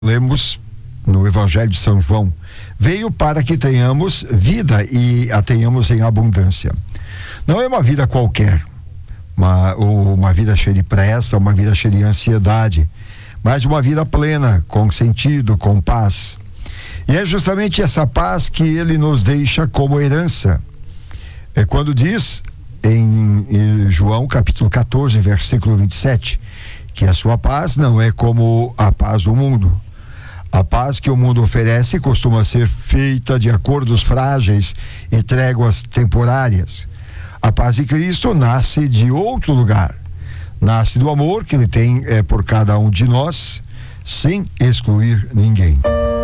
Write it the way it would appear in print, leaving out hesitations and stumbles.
Lemos no Evangelho de São João: veio para que tenhamos vida e a tenhamos em abundância. Não é uma vida qualquer, uma vida cheia de pressa, uma vida cheia de ansiedade, mas uma vida plena, com sentido, com paz. E é justamente essa paz que ele nos deixa como herança. É quando diz em João capítulo 14, versículo 27, que a sua paz não é como a paz do mundo. A paz que o mundo oferece costuma ser feita de acordos frágeis e tréguas temporárias. A paz de Cristo nasce de outro lugar. Nasce do amor que ele tem por cada um de nós, sem excluir ninguém.